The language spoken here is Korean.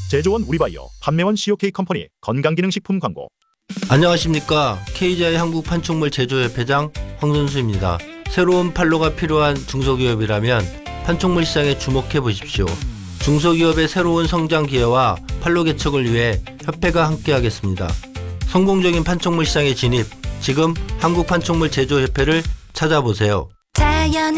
제조원 우리바이오, 판매원 COK 컴퍼니 건강기능식품 광고. 안녕하십니까. KGI 한국판촉물 제조협회장 황선수입니다. 새로운 판로가 필요한 중소기업이라면 판촉물 시장에 주목해 보십시오. 중소기업의 새로운 성장 기회와 판로 개척을 위해 협회가 함께하겠습니다. 성공적인 판촉물 시장에 진입, 지금 한국판촉물 제조협회를 찾아보세요. 자연을